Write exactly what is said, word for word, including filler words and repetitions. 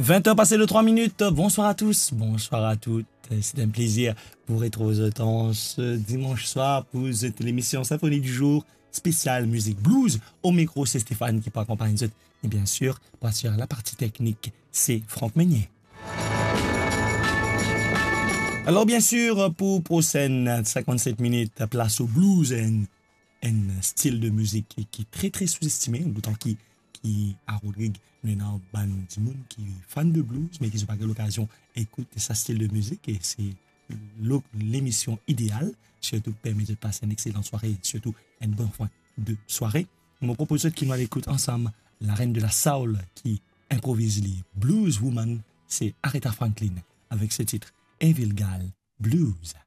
vingt heures passées de trois minutes. Bonsoir à tous, bonsoir à toutes. C'est un plaisir pour retrouver autant ce dimanche soir pour l'émission Symphonie du jour spéciale musique blues. Au micro, c'est Stéphane qui peut accompagner nous. Et bien sûr, pour assurer la partie technique, c'est Franck Meunier. Alors bien sûr, pour prochaine cinquante-sept minutes, place au blues, un, un style de musique qui, qui est très très sous-estimé, d'autant qui qui à Rodrigue, nous avons ban Timoun qui est fan de blues, mais qui n'a pas eu l'occasion d'écouter sa style de musique, et c'est l'émission idéale, surtout permet de passer une excellente soirée, et surtout une bonne fin de soirée. Je vous propose qu'ils nous écoutent ensemble la reine de la soul qui improvise les blues woman, c'est Aretha Franklin, avec ce titre Evil Gal Blues.